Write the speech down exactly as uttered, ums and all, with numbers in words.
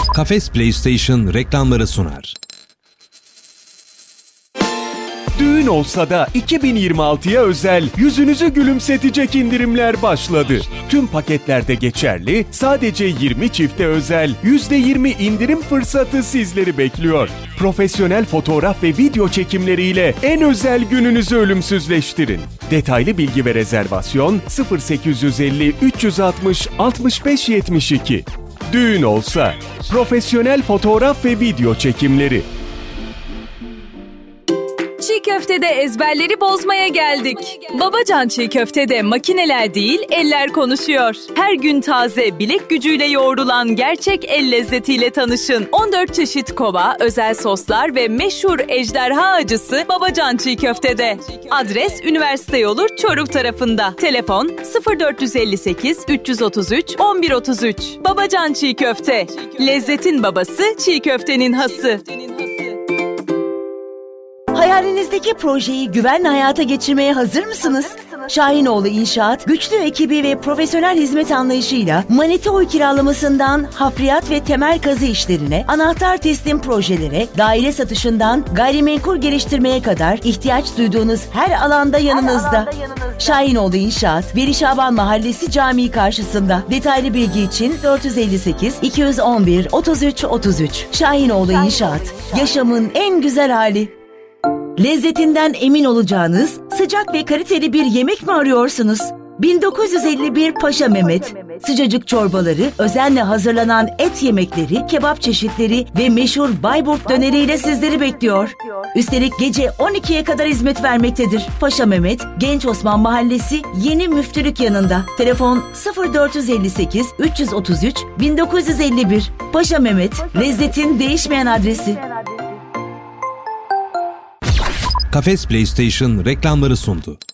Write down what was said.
Kafes PlayStation reklamları sunar. Düğün olsa da iki bin yirmi altıya özel yüzünüzü gülümsetecek indirimler başladı. Tüm paketlerde geçerli, sadece yirmi çifte özel yüzde yirmi indirim fırsatı sizleri bekliyor. Profesyonel fotoğraf ve video çekimleriyle en özel gününüzü ölümsüzleştirin. Detaylı bilgi ve rezervasyon sıfır sekiz yüz elli üç yüz altmış altmış beş yetmiş iki. Düğün olsa, profesyonel fotoğraf ve video çekimleri. Çiğ köftede ezberleri bozmaya geldik. Babacan Çiğ Köfte'de makineler değil, eller konuşuyor. Her gün taze, bilek gücüyle yoğrulan gerçek el lezzetiyle tanışın. on dört çeşit kova, özel soslar ve meşhur ejderha acısı Babacan Çiğ Köfte'de. Adres Üniversite Yolu Çoruh tarafında. Telefon sıfır dört elli sekiz üç otuz üç on bir otuz üç. Babacan Çiğ Köfte. Lezzetin babası, çiğ köftenin hası. Hayalinizdeki projeyi güvenle hayata geçirmeye hazır mısınız? Şahinoğlu İnşaat, güçlü ekibi ve profesyonel hizmet anlayışıyla Manita kiralamasından hafriyat ve temel kazı işlerine, anahtar teslim projelere, daire satışından gayrimenkul geliştirmeye kadar ihtiyaç duyduğunuz her alanda yanınızda. Şahinoğlu İnşaat, Veli Şaban Mahallesi Camii karşısında. Detaylı bilgi için dört yüz elli sekiz iki yüz on bir otuz üç otuz üç. Şahinoğlu İnşaat, yaşamın en güzel hali. Lezzetinden emin olacağınız sıcak ve kaliteli bir yemek mi arıyorsunuz? bin dokuz yüz elli bir Paşa Mehmet, sıcacık çorbaları, özenle hazırlanan et yemekleri, kebap çeşitleri ve meşhur Bayburt döneriyle sizleri bekliyor. Üstelik gece on ikiye kadar hizmet vermektedir. Paşa Mehmet, Genç Osman Mahallesi, Yeni Müftülük yanında. Telefon sıfır dört elli sekiz üç otuz üç bin dokuz yüz elli bir. Paşa Mehmet, lezzetin değişmeyen adresi. Kafes PlayStation reklamları sundu.